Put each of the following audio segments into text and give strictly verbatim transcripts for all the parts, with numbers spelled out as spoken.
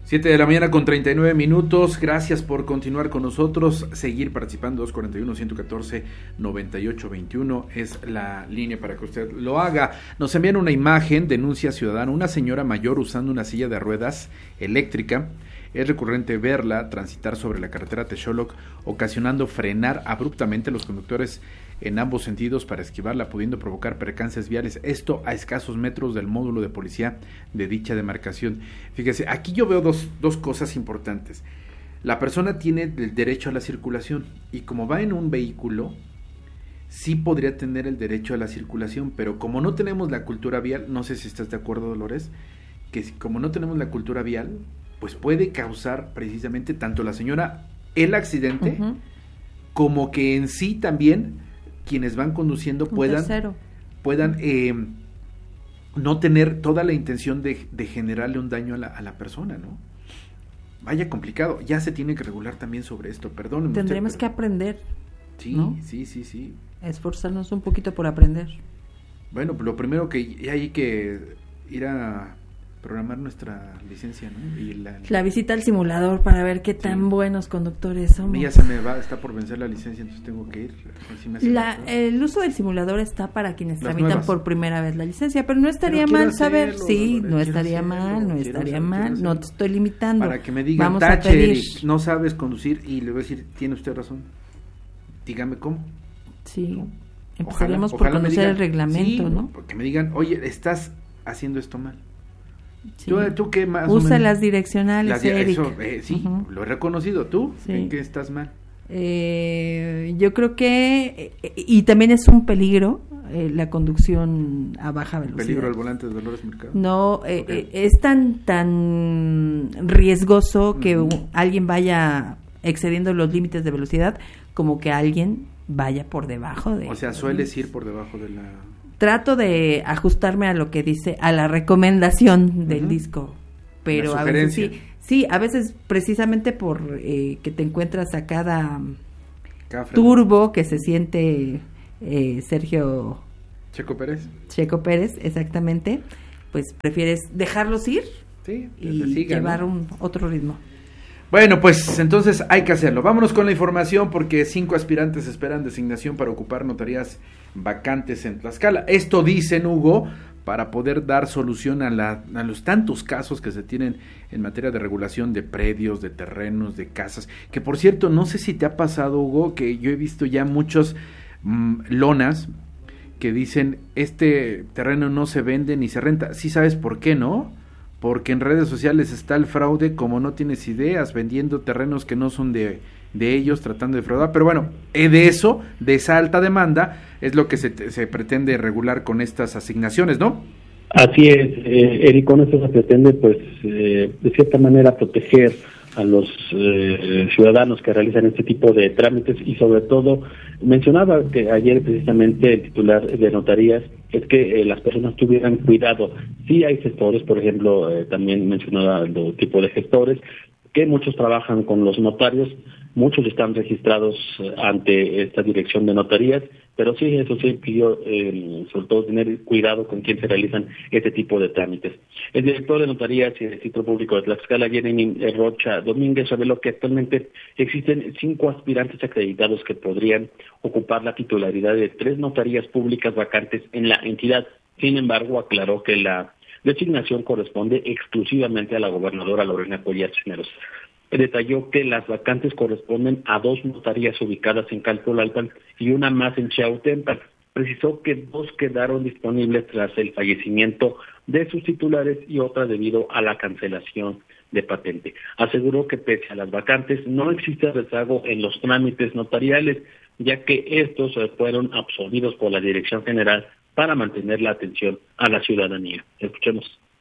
siete de la mañana con treinta y nueve minutos, gracias por continuar con nosotros, seguir participando. Dos cuarenta y uno, ciento catorce, noventa y ocho veintiuno es la línea para que usted lo haga. Nos envían una imagen, denuncia ciudadana, una señora mayor usando una silla de ruedas eléctrica. Es recurrente verla transitar sobre la carretera Texoloc, ocasionando frenar abruptamente los conductores en ambos sentidos para esquivarla, pudiendo provocar percances viales. Esto a escasos metros del módulo de policía de dicha demarcación. Fíjese, aquí yo veo dos, dos cosas importantes. La persona tiene el derecho a la circulación y como va en un vehículo, sí podría tener el derecho a la circulación, pero como no tenemos la cultura vial, no sé si estás de acuerdo, Dolores, que como no tenemos la cultura vial, pues puede causar precisamente tanto la señora el accidente, uh-huh, como que en sí también quienes van conduciendo Un puedan tercero. puedan eh, no tener toda la intención de, de generarle un daño a la, a la persona, ¿no? Vaya complicado, ya se tiene que regular también sobre esto, perdónenme. Tendremos usted, pero... que aprender, sí, ¿no? sí, sí, sí. Esforzarnos un poquito por aprender. Bueno, lo primero que hay que ir a programar nuestra licencia, ¿no? Y la, la visita al simulador para ver qué tan sí. buenos conductores somos. A mí ya se me va, está por vencer la licencia, entonces tengo que ir. Si me la, el uso del simulador está para quienes Las tramitan nuevas. por primera vez la licencia, pero no estaría pero mal saber, hacerlo, sí, no estaría hacerlo, mal, no estaría hacerlo, mal, no te estoy limitando. Para que me digan, Vamos tache, a pedir. no sabes conducir, y le voy a decir, tiene usted razón, dígame cómo. Sí, ¿no? empezaríamos ojalá, por ojalá conocer digan, el reglamento, sí, ¿no? Que me digan, oye, estás haciendo esto mal. Sí. ¿Tú, ¿Tú qué más? Usa las direccionales, las, Eric. Eso, eh, sí, uh-huh. Lo he reconocido. ¿Tú? Sí. ¿En qué estás mal? Eh, yo creo que, eh, y también es un peligro eh, la conducción a baja velocidad. ¿Peligro al volante de Dolores Mercado? No, eh, okay. eh, es tan, tan riesgoso que uh-huh. un, alguien vaya excediendo los límites de velocidad como que alguien vaya por debajo de... O sea, sueles ir por debajo de la... Trato de ajustarme a lo que dice, a la recomendación del uh-huh. disco, pero a veces sí, sí, a veces precisamente por eh, que te encuentras a cada Cafre. turbo que se siente eh, Sergio Checo Pérez. Checo Pérez, exactamente, pues prefieres dejarlos ir sí, y siga, llevar ¿no? un otro ritmo. Bueno, pues entonces hay que hacerlo. Vámonos con la información porque cinco aspirantes esperan designación para ocupar notarías vacantes en Tlaxcala. Esto dicen, Hugo, para poder dar solución a, la, a los tantos casos que se tienen en materia de regulación de predios, de terrenos, de casas. Que por cierto, no sé si te ha pasado, Hugo, que yo he visto ya muchos mmm, lonas que dicen, este terreno no se vende ni se renta. ¿Sí sabes por qué, no? Porque en redes sociales está el fraude como no tienes ideas, vendiendo terrenos que no son de, de ellos, tratando de fraudar. Pero bueno, de eso, de esa alta demanda, es lo que se, se pretende regular con estas asignaciones, ¿no? Así es, eh, Eric, con esto se pretende, pues, eh, de cierta manera proteger a los eh, ciudadanos que realizan este tipo de trámites y sobre todo, mencionaba que ayer precisamente el titular de notarías es que eh, las personas tuvieran cuidado. Sí hay gestores, por ejemplo, eh, también mencionaba el tipo de gestores, que muchos trabajan con los notarios, muchos están registrados eh, ante esta dirección de notarías, pero sí, eso sí pidió, eh, sobre todo, tener cuidado con quién se realizan este tipo de trámites. El director de notarías y el Registro Público de Tlaxcala, Jeremy Rocha Domínguez, reveló que actualmente existen cinco aspirantes acreditados que podrían ocupar la titularidad de tres notarías públicas vacantes en la entidad. Sin embargo, aclaró que la designación corresponde exclusivamente a la gobernadora Lorena Cuellar Cisneros. Detalló que las vacantes corresponden a dos notarías ubicadas en Calpulalpan y una más en Chiautempan. Precisó que dos quedaron disponibles tras el fallecimiento de sus titulares y otra debido a la cancelación de patente. Aseguró que pese a las vacantes no existe rezago en los trámites notariales, ya que estos fueron absorbidos por la Dirección General para mantener la atención a la ciudadanía. Escuchemos.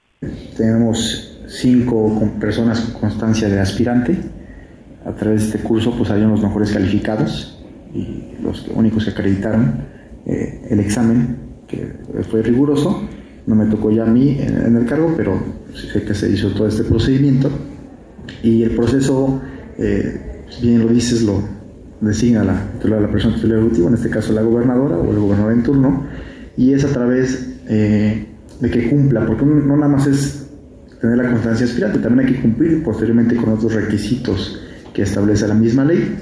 Tenemos cinco personas con constancia de aspirante. A través de este curso pues habían los mejores calificados y los únicos que acreditaron eh, el examen, que fue riguroso. No me tocó ya a mí en, en el cargo, pero sé que se hizo todo este procedimiento y el proceso, eh, bien lo dices, lo designa la, la persona titular ejecutivo, en este caso la gobernadora o el gobernador en turno, y es a través eh, de que cumpla, porque no nada más es tener la constancia aspirante. También hay que cumplir posteriormente con otros requisitos que establece la misma ley.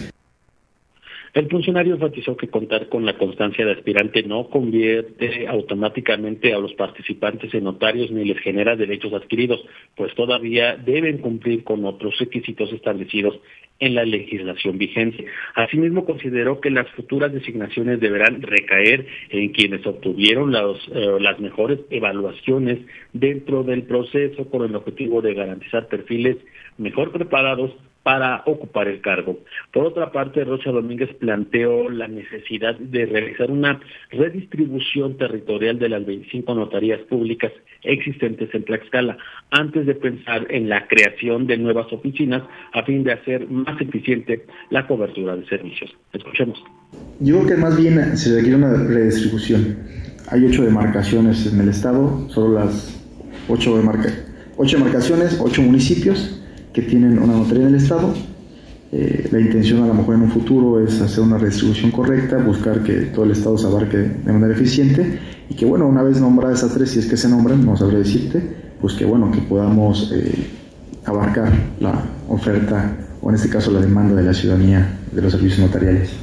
El funcionario enfatizó que contar con la constancia de aspirante no convierte automáticamente a los participantes en notarios ni les genera derechos adquiridos, pues todavía deben cumplir con otros requisitos establecidos en la legislación vigente. Asimismo, consideró que las futuras designaciones deberán recaer en quienes obtuvieron los, eh, las mejores evaluaciones dentro del proceso, con el objetivo de garantizar perfiles mejor preparados para ocupar el cargo. Por otra parte, Rocha Domínguez planteó la necesidad de realizar una redistribución territorial de las veinticinco notarías públicas existentes en Tlaxcala, antes de pensar en la creación de nuevas oficinas a fin de hacer más eficiente la cobertura de servicios. Escuchemos. Yo creo que más bien se requiere una redistribución. Hay ocho demarcaciones en el estado, solo las ocho, demarca, ocho demarcaciones, ocho municipios que tienen una notaría en el estado. Eh, la intención a lo mejor en un futuro es hacer una redistribución correcta, buscar que todo el estado se abarque de manera eficiente y que bueno, una vez nombradas esas tres, si es que se nombran, no sabré decirte, pues que bueno, que podamos eh, abarcar la oferta o en este caso la demanda de la ciudadanía de los servicios notariales.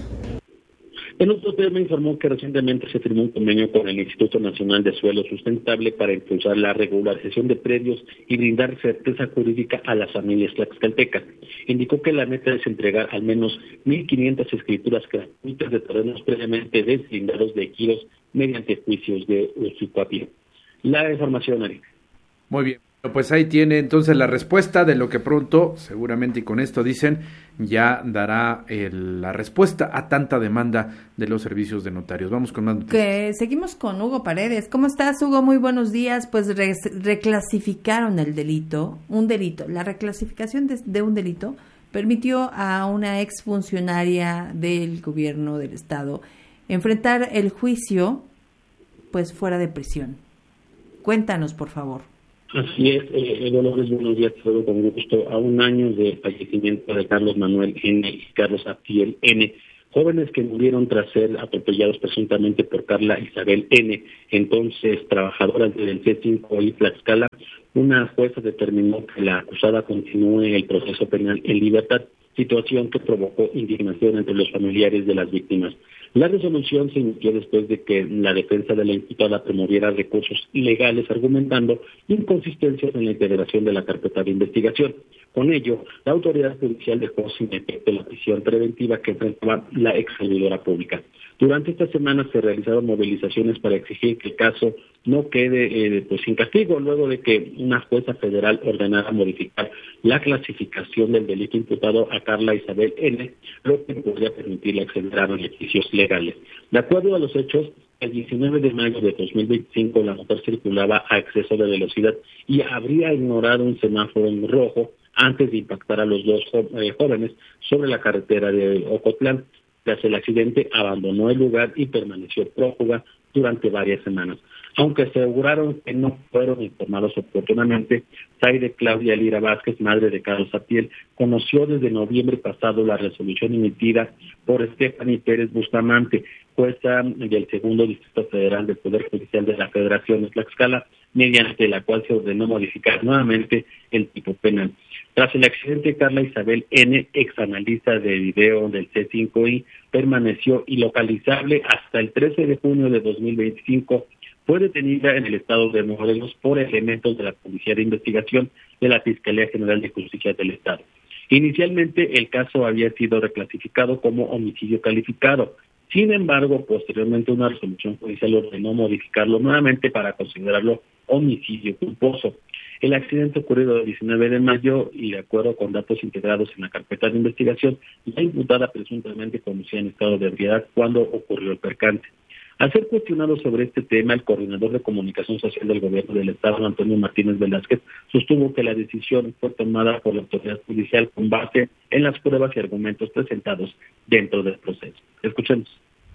En otro tema, informó que recientemente se firmó un convenio con el Instituto Nacional de Suelo Sustentable para impulsar la regularización de predios y brindar certeza jurídica a las familias tlaxcaltecas. Indicó que la meta es entregar al menos mil quinientas escrituras gratuitas de terrenos previamente deslindados de ejidos mediante juicios de usucapión. La información, Eric. Muy bien. Pues ahí tiene entonces la respuesta de lo que pronto, seguramente y con esto dicen, ya dará el, la respuesta a tanta demanda de los servicios de notarios. Vamos con más noticias. Que seguimos con Hugo Paredes. ¿Cómo estás, Hugo? Muy buenos días. Pues re- reclasificaron el delito, un delito. La reclasificación de, de un delito permitió a una exfuncionaria del gobierno del estado enfrentar el juicio pues fuera de prisión. Cuéntanos, por favor. Así es, eh, Dolores, buenos días, todo con gusto. A un año de fallecimiento de Carlos Manuel N. y Carlos Abdiel N., jóvenes que murieron tras ser atropellados presuntamente por Carla Isabel N., entonces trabajadora del C cinco I Tlaxcala, una jueza determinó que la acusada continúe el proceso penal en libertad, situación que provocó indignación entre los familiares de las víctimas. La resolución se emitió después de que la defensa de la imputada promoviera recursos legales argumentando inconsistencias en la integración de la carpeta de investigación. Con ello, la autoridad judicial dejó sin efecto la prisión preventiva que enfrentaba la ex servidora pública. Durante esta semana se realizaron movilizaciones para exigir que el caso no quede eh, pues sin castigo, luego de que una jueza federal ordenara modificar la clasificación del delito imputado a Carla Isabel N., lo que podría permitirle acceder a beneficios legales. De acuerdo a los hechos, el diecinueve de mayo de dos mil veinticinco la mujer circulaba a exceso de velocidad y habría ignorado un semáforo en rojo antes de impactar a los dos jóvenes sobre la carretera de Ocotlán. Tras el accidente, abandonó el lugar y permaneció prófuga durante varias semanas. Aunque aseguraron que no fueron informados oportunamente, Zaire Claudia Lira Vázquez, madre de Carlos Abdiel, conoció desde noviembre pasado la resolución emitida por Stephanie Pérez Bustamante, jueza del segundo Distrito Federal del Poder Judicial de la Federación de Tlaxcala, mediante la cual se ordenó modificar nuevamente el tipo penal. Tras el accidente, Carla Isabel N., exanalista de video del C cinco I, permaneció ilocalizable hasta el trece de junio de dos mil veinticinco. Fue detenida en el estado de Morelos por elementos de la Policía de Investigación de la Fiscalía General de Justicia del Estado. Inicialmente, el caso había sido reclasificado como homicidio calificado. Sin embargo, posteriormente una resolución judicial ordenó modificarlo nuevamente para considerarlo homicidio culposo. El accidente ocurrido el diecinueve de mayo y de acuerdo con datos integrados en la carpeta de investigación, la imputada presuntamente conducía en estado de ebriedad cuando ocurrió el percance. Al ser cuestionado sobre este tema, el coordinador de comunicación social del gobierno del estado, Antonio Martínez Velázquez, sostuvo que la decisión fue tomada por la autoridad judicial con base en las pruebas y argumentos presentados dentro del proceso. Escuchemos.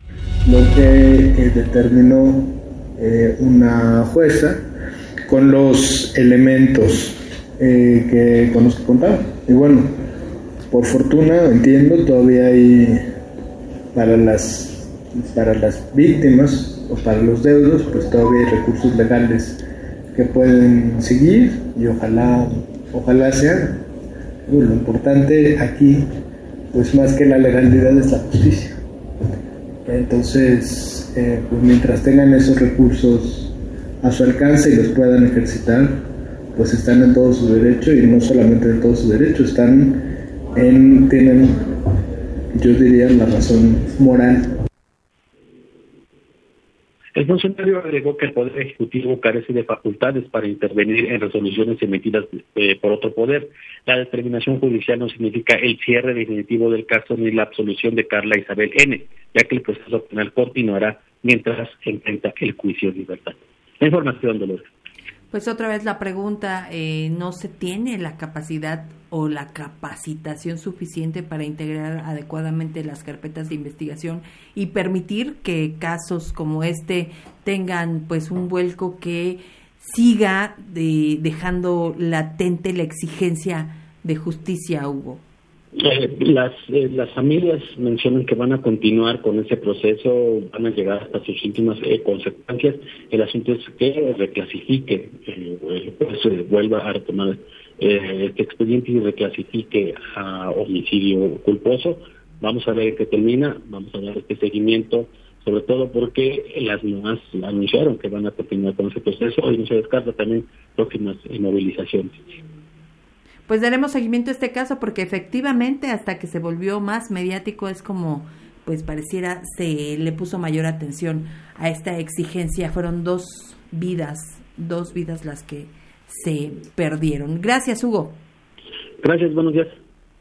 Lo que eh, determinó eh, una jueza con los elementos eh, que con los que contaba. Y bueno, por fortuna, entiendo, todavía hay para las para las víctimas o para los deudos, pues todavía hay recursos legales que pueden seguir y ojalá, ojalá se haga. Bueno, lo importante aquí, pues más que la legalidad, es la justicia. Entonces, eh, pues mientras tengan esos recursos a su alcance y los puedan ejercitar, pues están en todo su derecho, y no solamente en todo su derecho, están en, tienen, yo diría, la razón moral. El funcionario agregó que el Poder Ejecutivo carece de facultades para intervenir en resoluciones emitidas eh, por otro poder. La determinación judicial no significa el cierre definitivo del caso ni la absolución de Carla Isabel N., ya que el proceso penal continuará mientras enfrenta el juicio en libertad. La información, Dolores. Pues otra vez la pregunta, eh, ¿no se tiene la capacidad o la capacitación suficiente para integrar adecuadamente las carpetas de investigación y permitir que casos como este tengan pues un vuelco que siga de, dejando latente la exigencia de justicia, Hugo? Eh, las eh, las familias mencionan que van a continuar con ese proceso, van a llegar hasta sus últimas eh, consecuencias. El asunto es que reclasifique, eh, pues, eh, vuelva a retomar eh, este expediente y reclasifique a homicidio culposo. Vamos a ver en qué termina, vamos a dar este seguimiento, sobre todo porque las mamás anunciaron que van a continuar con ese proceso y no se descarta también próximas eh, movilizaciones. Pues daremos seguimiento a este caso porque efectivamente hasta que se volvió más mediático es como, pues pareciera se le puso mayor atención a esta exigencia. Fueron dos vidas, dos vidas las que se perdieron. Gracias, Hugo. Gracias, buenos días.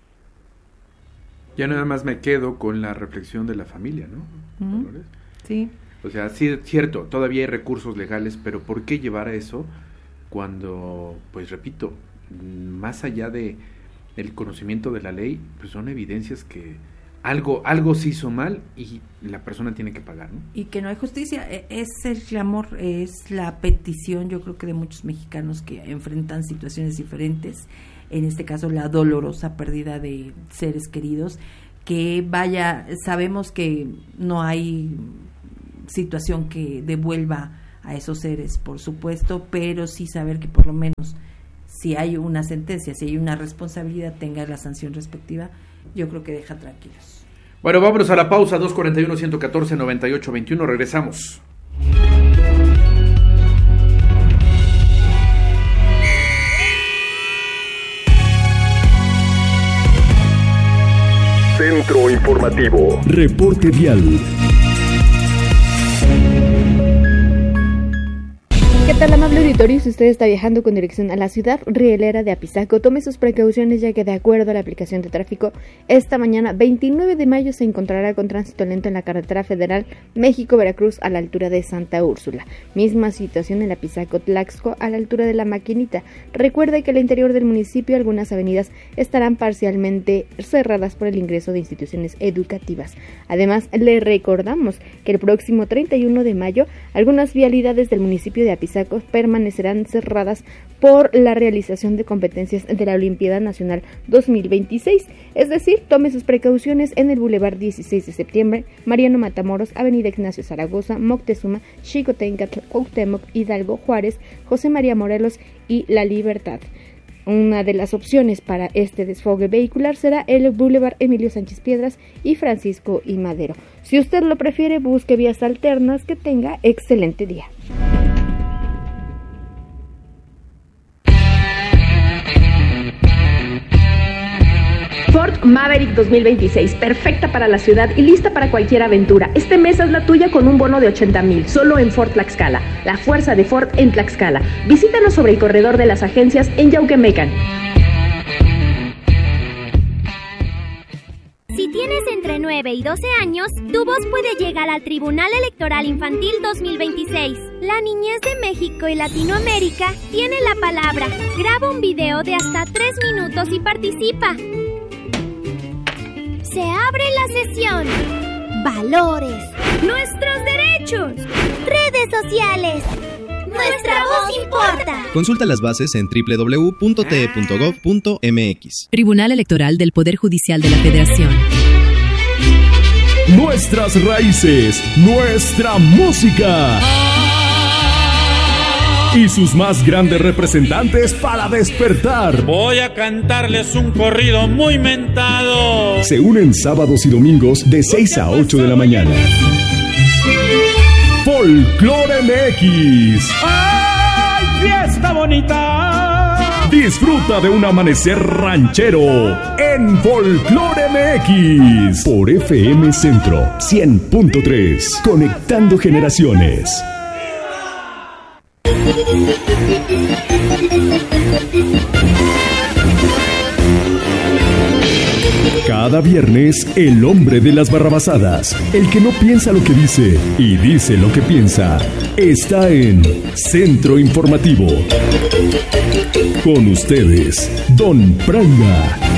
Ya nada más me quedo con la reflexión de la familia, ¿no? Uh-huh. Sí. O sea, sí es cierto, todavía hay recursos legales, pero ¿por qué llevar a eso cuando, pues repito, más allá de el conocimiento de la ley, pues son evidencias que algo algo se hizo mal y la persona tiene que pagar, ¿no? Y que no hay justicia, es el clamor, es la petición, yo creo que de muchos mexicanos que enfrentan situaciones diferentes, en este caso la dolorosa pérdida de seres queridos, que vaya, sabemos que no hay situación que devuelva a esos seres, por supuesto, pero sí saber que por lo menos si hay una sentencia, si hay una responsabilidad, tenga la sanción respectiva, yo creo que deja tranquilos. Bueno, vámonos a la pausa, dos cuarenta y uno, ciento catorce, noventa y ocho veintiuno, regresamos. Centro Informativo. Reporte Vial. ¿Qué tal, amable auditorio? Si usted está viajando con dirección a la ciudad rielera de Apizaco, tome sus precauciones, ya que de acuerdo a la aplicación de tráfico, esta mañana veintinueve de mayo se encontrará con tránsito lento en la carretera federal México-Veracruz a la altura de Santa Úrsula. Misma situación en Apizaco-Tlaxco a la altura de La Maquinita. Recuerde que al interior del municipio algunas avenidas estarán parcialmente cerradas por el ingreso de instituciones educativas. Además, le recordamos que el próximo treinta y uno de mayo algunas vialidades del municipio de Apizaco permanecerán cerradas por la realización de competencias de la Olimpiada Nacional dos mil veintiséis, es decir, tome sus precauciones en el Boulevard dieciséis de septiembre, Mariano Matamoros, Avenida Ignacio Zaragoza, Moctezuma, Xicoténcatl, Cuauhtémoc, Hidalgo, Juárez, José María Morelos y La Libertad. Una de las opciones para este desfogue vehicular será el Boulevard Emilio Sánchez Piedras y Francisco I. Madero. Si usted lo prefiere, busque vías alternas. Que tenga excelente día. Ford Maverick dos mil veintiséis, perfecta para la ciudad y lista para cualquier aventura. Este mes es la tuya con un bono de ochenta mil, solo en Ford Tlaxcala. La fuerza de Ford en Tlaxcala. Visítanos sobre el corredor de las agencias en Yauquemecan. Si tienes entre nueve y doce años, tu voz puede llegar al Tribunal Electoral Infantil dos mil veintiséis. La niñez de México y Latinoamérica tiene la palabra. Graba un video de hasta tres minutos y participa. Se abre la sesión. Valores. Nuestros derechos. Redes sociales. Nuestra voz importa. Consulta las bases en doble u doble u doble u punto t e punto gov punto m x. Tribunal Electoral del Poder Judicial de la Federación. Nuestras raíces, nuestra música. y sus más grandes representantes para despertar. Voy a cantarles un corrido muy mentado. Se unen sábados y domingos de seis a ocho de la mañana. Folklore M X. ¡Ay, fiesta bonita! Disfruta de un amanecer ranchero en Folklore M X por F M Centro cien punto tres, conectando generaciones. Cada viernes, el hombre de las barrabasadas, el que no piensa lo que dice y dice lo que piensa, está en Centro Informativo. Con ustedes, Don Pranga.